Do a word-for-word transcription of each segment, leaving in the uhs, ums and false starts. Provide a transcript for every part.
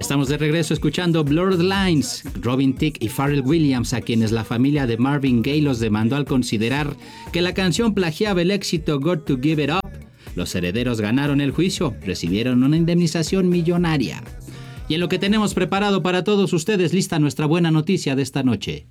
Estamos de regreso escuchando Blurred Lines, Robin Thicke y Pharrell Williams, a quienes la familia de Marvin Gaye los demandó al considerar que la canción plagiaba el éxito Got to Give It Up. Los herederos ganaron el juicio, recibieron una indemnización millonaria. Y en lo que tenemos preparado para todos ustedes, lista nuestra buena noticia de esta noche.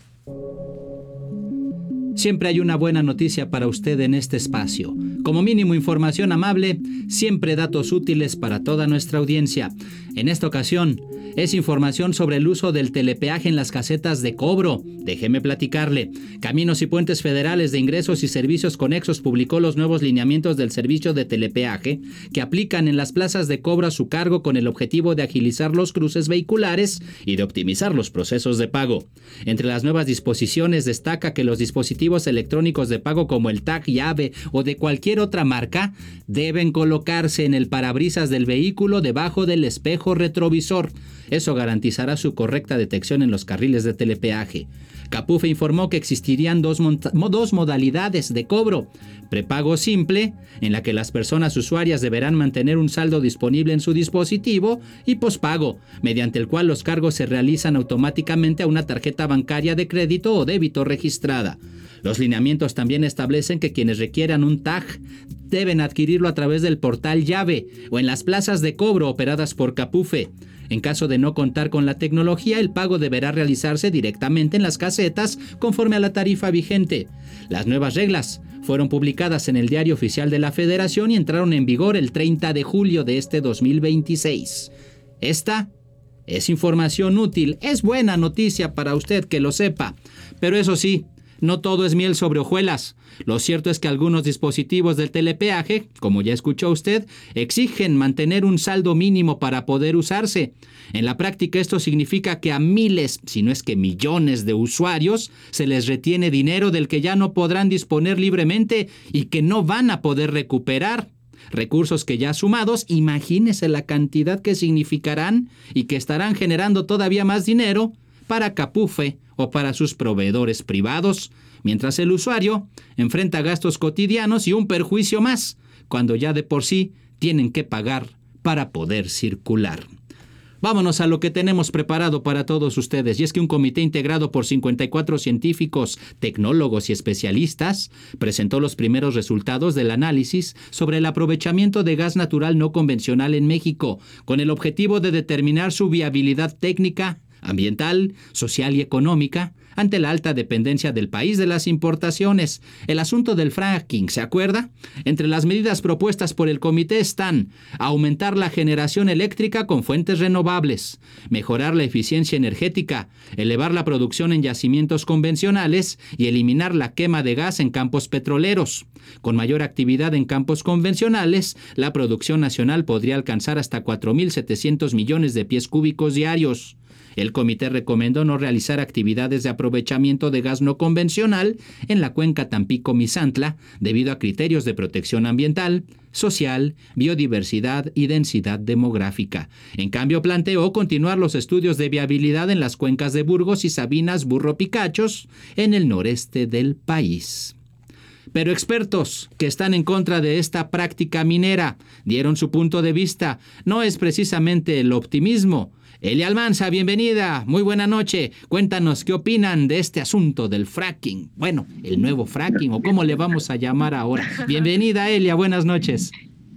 Siempre hay una buena noticia para usted en este espacio. Como mínimo información amable, siempre datos útiles para toda nuestra audiencia. En esta ocasión, es información sobre el uso del telepeaje en las casetas de cobro. Déjeme platicarle. Caminos y Puentes Federales de Ingresos y Servicios Conexos publicó los nuevos lineamientos del servicio de telepeaje que aplican en las plazas de cobro a su cargo con el objetivo de agilizar los cruces vehiculares y de optimizar los procesos de pago. Entre las nuevas disposiciones destaca que los dispositivos electrónicos de pago como el tag, llave o de cualquier otra marca deben colocarse en el parabrisas del vehículo debajo del espejo retrovisor. Eso garantizará su correcta detección en los carriles de telepeaje. Capufe informó que existirían dos, dos modalidades de cobro. Prepago simple, en la que las personas usuarias deberán mantener un saldo disponible en su dispositivo, y pospago, mediante el cual los cargos se realizan automáticamente a una tarjeta bancaria de crédito o débito registrada. Los lineamientos también establecen que quienes requieran un tag deben adquirirlo a través del portal llave o en las plazas de cobro operadas por Capufe. En caso de no contar con la tecnología, el pago deberá realizarse directamente en las casetas conforme a la tarifa vigente. Las nuevas reglas fueron publicadas en el Diario Oficial de la Federación y entraron en vigor el treinta de julio de este dos mil veintiséis. Esta es información útil, es buena noticia para usted que lo sepa, pero eso sí, no todo es miel sobre hojuelas. Lo cierto es que algunos dispositivos del telepeaje, como ya escuchó usted, exigen mantener un saldo mínimo para poder usarse. En la práctica esto significa que a miles, si no es que millones de usuarios, se les retiene dinero del que ya no podrán disponer libremente y que no van a poder recuperar. Recursos que ya sumados, imagínese la cantidad que significarán y que estarán generando todavía más dinero para Capufe o para sus proveedores privados, mientras el usuario enfrenta gastos cotidianos y un perjuicio más, cuando ya de por sí tienen que pagar para poder circular. Vámonos a lo que tenemos preparado para todos ustedes, y es que un comité integrado por cincuenta y cuatro científicos, tecnólogos y especialistas presentó los primeros resultados del análisis sobre el aprovechamiento de gas natural no convencional en México, con el objetivo de determinar su viabilidad técnica, ambiental, social y económica ante la alta dependencia del país de las importaciones. El asunto del fracking, ¿se acuerda? Entre las medidas propuestas por el comité están aumentar la generación eléctrica con fuentes renovables, mejorar la eficiencia energética, elevar la producción en yacimientos convencionales y eliminar la quema de gas en campos petroleros. Con mayor actividad en campos convencionales, la producción nacional podría alcanzar hasta cuatro mil setecientos millones de pies cúbicos diarios. El comité recomendó no realizar actividades de aprovechamiento de gas no convencional en la cuenca Tampico-Misantla debido a criterios de protección ambiental, social, biodiversidad y densidad demográfica. En cambio, planteó continuar los estudios de viabilidad en las cuencas de Burgos y Sabinas-Burro Picachos en el noreste del país. Pero expertos que están en contra de esta práctica minera dieron su punto de vista. No es precisamente el optimismo. Elia Almanza, bienvenida, muy buena noche. Cuéntanos qué opinan de este asunto del fracking. Bueno, el nuevo fracking, o cómo le vamos a llamar ahora. Bienvenida, Elia, buenas noches.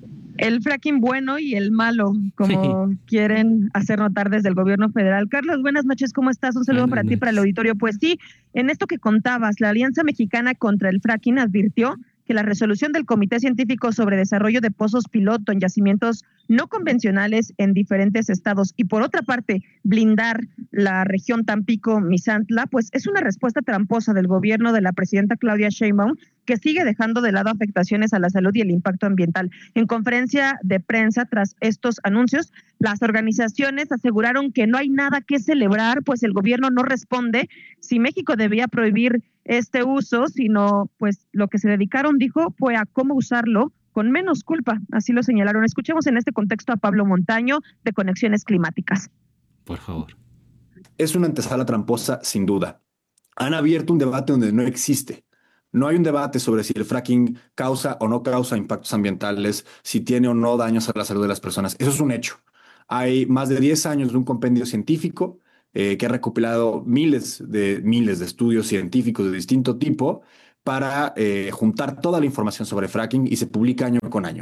El fracking bueno y el malo, como sí quieren hacer notar desde el gobierno federal. Carlos, buenas noches, ¿cómo estás? Un saludo buenas para noches. Ti, para el auditorio. Pues sí, en esto que contabas, la Alianza Mexicana contra el Fracking advirtió que la resolución del Comité Científico sobre Desarrollo de Pozos Piloto en yacimientos no convencionales en diferentes estados y, por otra parte, blindar la región Tampico-Misantla, pues es una respuesta tramposa del gobierno de la presidenta Claudia Sheinbaum, que sigue dejando de lado afectaciones a la salud y el impacto ambiental. En conferencia de prensa tras estos anuncios, las organizaciones aseguraron que no hay nada que celebrar, pues el gobierno no responde si México debía prohibir este uso, sino pues lo que se dedicaron, dijo, fue a cómo usarlo con menos culpa, así lo señalaron. Escuchemos en este contexto a Pablo Montaño de Conexiones Climáticas. Por favor. Es una antesala tramposa, sin duda. Han abierto un debate donde no existe. No hay un debate sobre si el fracking causa o no causa impactos ambientales, si tiene o no daños a la salud de las personas. Eso es un hecho. Hay más de diez años de un compendio científico eh, que ha recopilado miles de, miles de estudios científicos de distinto tipo para eh, juntar toda la información sobre fracking y se publica año con año.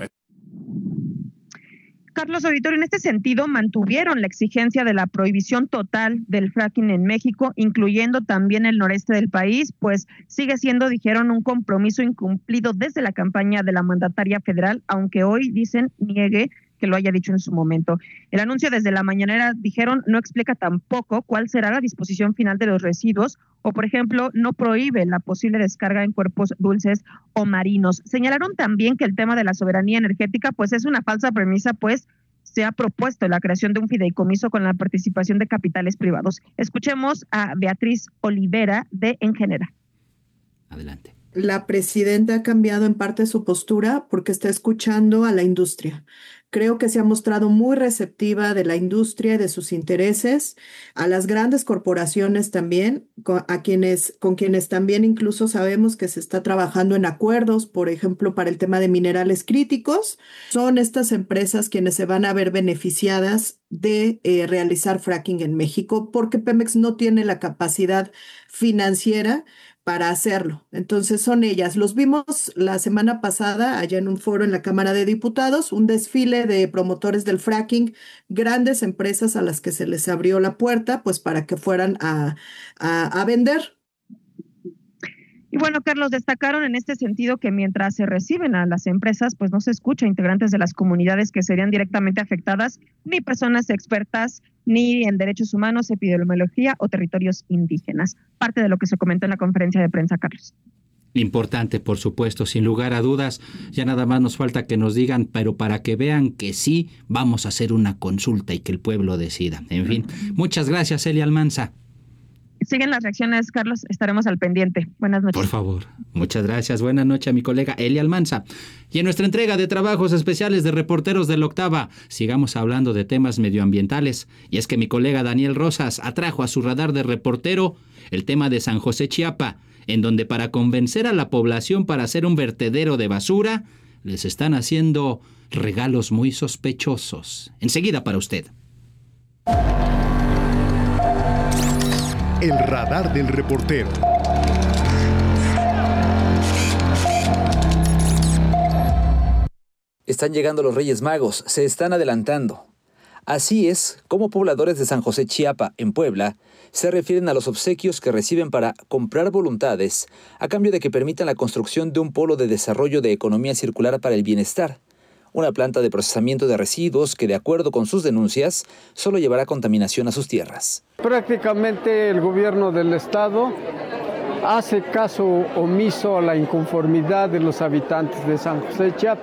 Carlos Auditorio, en este sentido, mantuvieron la exigencia de la prohibición total del fracking en México, incluyendo también el noreste del país, pues sigue siendo, dijeron, un compromiso incumplido desde la campaña de la mandataria federal, aunque hoy, dicen, niegue que lo haya dicho en su momento. El anuncio desde la mañanera, dijeron, no explica tampoco cuál será la disposición final de los residuos o, por ejemplo, no prohíbe la posible descarga en cuerpos dulces o marinos. Señalaron también que el tema de la soberanía energética pues es una falsa premisa, pues se ha propuesto la creación de un fideicomiso con la participación de capitales privados. Escuchemos a Beatriz Olivera de Engenera. Adelante. La presidenta ha cambiado en parte su postura porque está escuchando a la industria. Creo que se ha mostrado muy receptiva de la industria y de sus intereses, a las grandes corporaciones también, con, a quienes, con quienes también incluso sabemos que se está trabajando en acuerdos, por ejemplo, para el tema de minerales críticos. Son estas empresas quienes se van a ver beneficiadas de eh, realizar fracking en México porque Pemex no tiene la capacidad financiera para hacerlo. Entonces son ellas. Los vimos la semana pasada allá en un foro en la Cámara de Diputados, un desfile de promotores del fracking, grandes empresas a las que se les abrió la puerta pues para que fueran a, a, a vender. Y bueno, Carlos, destacaron en este sentido que mientras se reciben a las empresas, pues no se escucha a integrantes de las comunidades que serían directamente afectadas, ni personas expertas, ni en derechos humanos, epidemiología o territorios indígenas. Parte de lo que se comentó en la conferencia de prensa, Carlos. Importante, por supuesto, sin lugar a dudas. Ya nada más nos falta que nos digan, pero para que vean que sí, vamos a hacer una consulta y que el pueblo decida. En fin, muchas gracias, Elia Almanza. Siguen las reacciones, Carlos, estaremos al pendiente. Buenas noches. Por favor, muchas gracias. Buenas noches a mi colega Elia Almanza. Y en nuestra entrega de trabajos especiales de reporteros de la Octava, sigamos hablando de temas medioambientales. Y es que mi colega Daniel Rosas atrajo a su radar de reportero el tema de San José Chiapa, en donde para convencer a la población para hacer un vertedero de basura, les están haciendo regalos muy sospechosos. Enseguida para usted. El radar del reportero. Están llegando los Reyes Magos, se están adelantando. Así es como pobladores de San José Chiapa, en Puebla, se refieren a los obsequios que reciben para comprar voluntades a cambio de que permitan la construcción de un polo de desarrollo de economía circular para el bienestar. Una planta de procesamiento de residuos que, de acuerdo con sus denuncias, solo llevará contaminación a sus tierras. Prácticamente el gobierno del estado hace caso omiso a la inconformidad de los habitantes de San José Chiapa.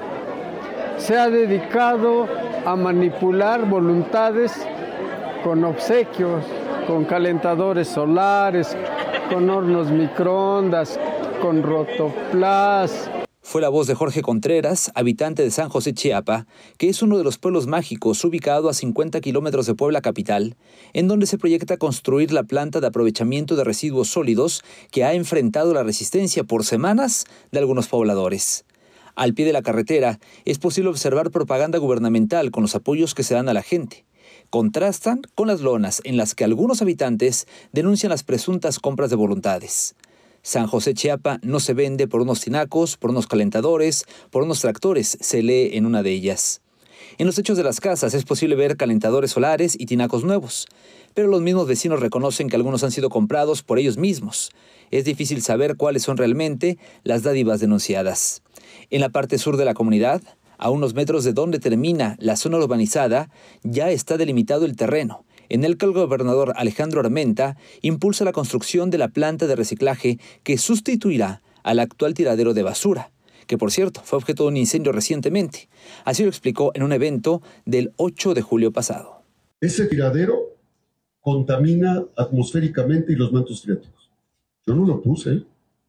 Se ha dedicado a manipular voluntades con obsequios, con calentadores solares, con hornos microondas, con rotoplas. Fue la voz de Jorge Contreras, habitante de San José Chiapa, que es uno de los pueblos mágicos ubicado a cincuenta kilómetros de Puebla capital, en donde se proyecta construir la planta de aprovechamiento de residuos sólidos que ha enfrentado la resistencia por semanas de algunos pobladores. Al pie de la carretera es posible observar propaganda gubernamental con los apoyos que se dan a la gente. Contrastan con las lonas en las que algunos habitantes denuncian las presuntas compras de voluntades. San José Chiapa no se vende por unos tinacos, por unos calentadores, por unos tractores, se lee en una de ellas. En los techos de las casas es posible ver calentadores solares y tinacos nuevos, pero los mismos vecinos reconocen que algunos han sido comprados por ellos mismos. Es difícil saber cuáles son realmente las dádivas denunciadas. En la parte sur de la comunidad, a unos metros de donde termina la zona urbanizada, ya está delimitado el terreno, en el que el gobernador Alejandro Armenta impulsa la construcción de la planta de reciclaje que sustituirá al actual tiradero de basura, que por cierto fue objeto de un incendio recientemente. Así lo explicó en un evento del ocho de julio pasado. Ese tiradero contamina atmosféricamente y los mantos freáticos. Yo no lo puse.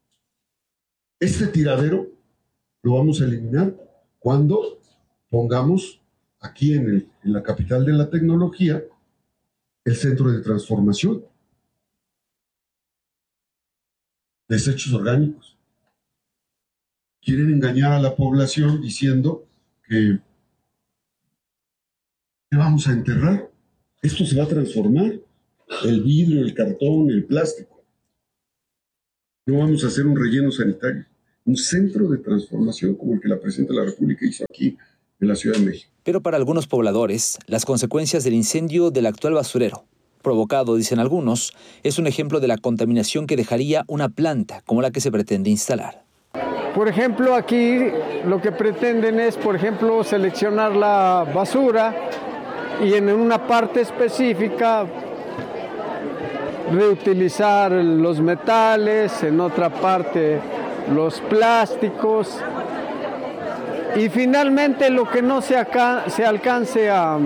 Este tiradero lo vamos a eliminar cuando pongamos aquí en, el, en la capital de la tecnología el centro de transformación. Desechos orgánicos. Quieren engañar a la población diciendo que ¿Qué vamos a enterrar? Esto se va a transformar. El vidrio, el cartón, el plástico. No vamos a hacer un relleno sanitario. Un centro de transformación como el que la Presidenta de la República hizo aquí en la Ciudad de México. Pero para algunos pobladores, las consecuencias del incendio del actual basurero, provocado, dicen algunos, es un ejemplo de la contaminación que dejaría una planta como la que se pretende instalar. Por ejemplo, aquí lo que pretenden es, por ejemplo, seleccionar la basura y en una parte específica reutilizar los metales, en otra parte los plásticos y finalmente lo que no se, acá, se alcance a,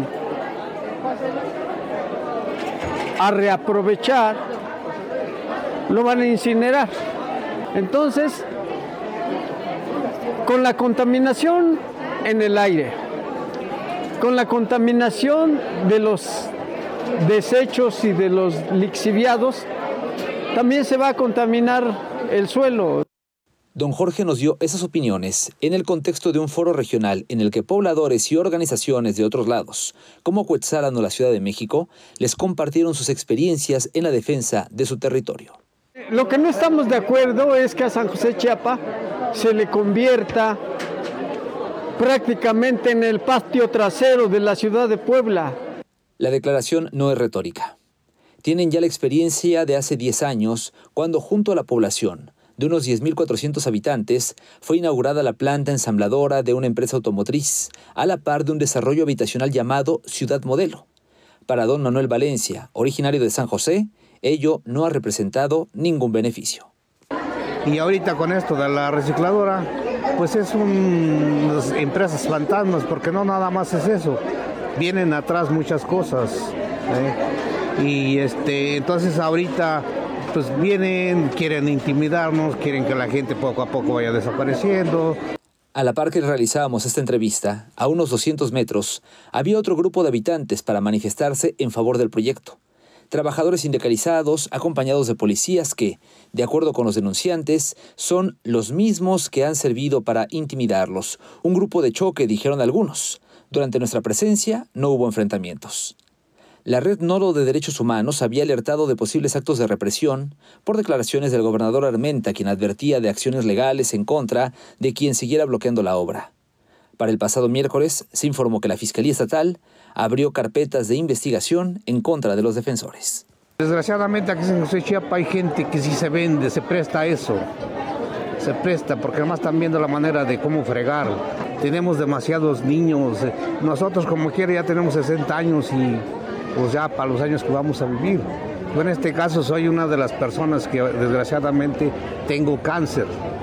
a reaprovechar lo van a incinerar. Entonces, con la contaminación en el aire, con la contaminación de los desechos y de los lixiviados, también se va a contaminar el suelo. Don Jorge nos dio esas opiniones en el contexto de un foro regional en el que pobladores y organizaciones de otros lados, como Cuetzalan o la Ciudad de México, les compartieron sus experiencias en la defensa de su territorio. Lo que no estamos de acuerdo es que a San José Chiapa se le convierta prácticamente en el patio trasero de la ciudad de Puebla. La declaración no es retórica. Tienen ya la experiencia de hace diez años, cuando junto a la población de unos diez mil cuatrocientos habitantes fue inaugurada la planta ensambladora de una empresa automotriz, a la par de un desarrollo habitacional llamado Ciudad Modelo. Para don Manuel Valencia, originario de San José, ello no ha representado ningún beneficio. Y ahorita con esto de la recicladora, pues es unas empresas fantasmas, porque no nada más es eso. Vienen atrás muchas cosas, ¿eh? Y este, entonces ahorita pues vienen, quieren intimidarnos, quieren que la gente poco a poco vaya desapareciendo. A la par que realizábamos esta entrevista, a unos doscientos metros, había otro grupo de habitantes para manifestarse en favor del proyecto. Trabajadores sindicalizados, acompañados de policías que, de acuerdo con los denunciantes, son los mismos que han servido para intimidarlos. Un grupo de choque, dijeron algunos. Durante nuestra presencia no hubo enfrentamientos. La Red Nodo de Derechos Humanos había alertado de posibles actos de represión por declaraciones del gobernador Armenta, quien advertía de acciones legales en contra de quien siguiera bloqueando la obra. Para el pasado miércoles se informó que la Fiscalía Estatal abrió carpetas de investigación en contra de los defensores. Desgraciadamente aquí en San José Chiapa hay gente que sí se vende, se presta a eso. Se presta porque además están viendo la manera de cómo fregar. Tenemos demasiados niños. Nosotros como quiera ya tenemos sesenta años y pues ya para los años que vamos a vivir. Yo en este caso soy una de las personas que desgraciadamente tengo cáncer.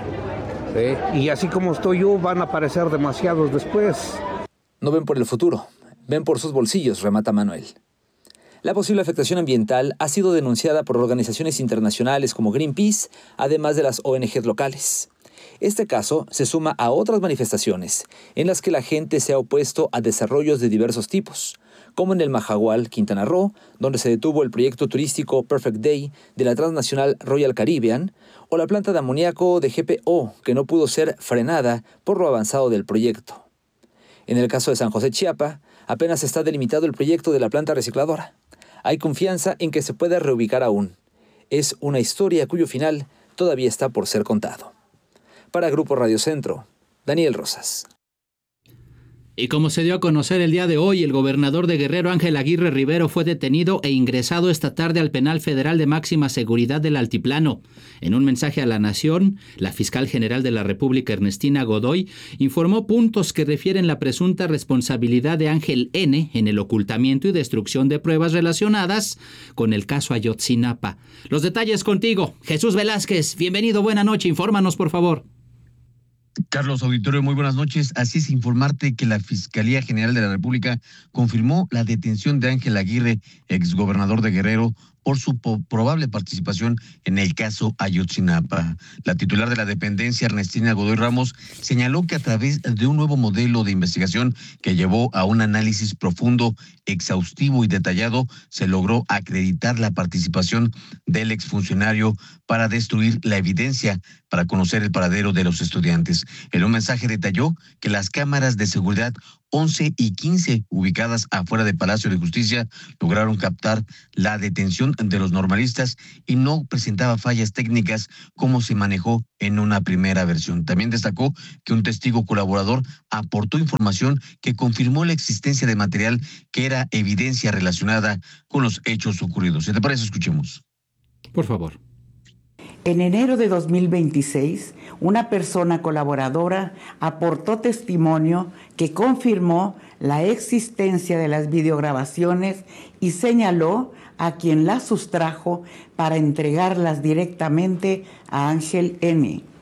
¿Eh? Y así como estoy yo, van a aparecer demasiados después. No ven por el futuro, ven por sus bolsillos, remata Manuel. La posible afectación ambiental ha sido denunciada por organizaciones internacionales como Greenpeace, además de las O N Ges locales. Este caso se suma a otras manifestaciones en las que la gente se ha opuesto a desarrollos de diversos tipos, como en el Majagual, Quintana Roo, donde se detuvo el proyecto turístico Perfect Day de la transnacional Royal Caribbean, o la planta de amoníaco de G P O, que no pudo ser frenada por lo avanzado del proyecto. En el caso de San José Chiapa, apenas está delimitado el proyecto de la planta recicladora. Hay confianza en que se pueda reubicar aún. Es una historia cuyo final todavía está por ser contado. Para Grupo Radio Centro, Daniel Rosas. Y como se dio a conocer el día de hoy, el gobernador de Guerrero, Ángel Aguirre Rivero, fue detenido e ingresado esta tarde al penal federal de máxima seguridad del Altiplano. En un mensaje a la nación, la fiscal general de la República, Ernestina Godoy, informó puntos que refieren la presunta responsabilidad de Ángel N. en el ocultamiento y destrucción de pruebas relacionadas con el caso Ayotzinapa. Los detalles contigo, Jesús Velázquez. Bienvenido, buena noche. Infórmanos, por favor. Carlos Auditorio, muy buenas noches. Así es, informarte que la Fiscalía General de la República confirmó la detención de Ángel Aguirre, exgobernador de Guerrero, por su probable participación en el caso Ayotzinapa. La titular de la dependencia, Ernestina Godoy Ramos, señaló que a través de un nuevo modelo de investigación que llevó a un análisis profundo, exhaustivo y detallado, se logró acreditar la participación del exfuncionario para destruir la evidencia para conocer el paradero de los estudiantes. En un mensaje detalló que las cámaras de seguridad once y quince, ubicadas afuera del Palacio de Justicia, lograron captar la detención de los normalistas y no presentaba fallas técnicas como se manejó en una primera versión. También destacó que un testigo colaborador aportó información que confirmó la existencia de material que era evidencia relacionada con los hechos ocurridos. ¿Se te parece? Escuchemos. Por favor. En enero de dos mil veintiséis, una persona colaboradora aportó testimonio que confirmó la existencia de las videograbaciones y señaló a quien las sustrajo para entregarlas directamente a Ángel N.